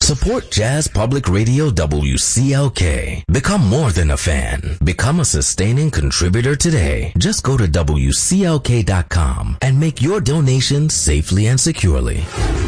Support Jazz Public Radio WCLK. Become more than a fan. Become a sustaining contributor today. Just go to WCLK.com and make your donation safely and securely.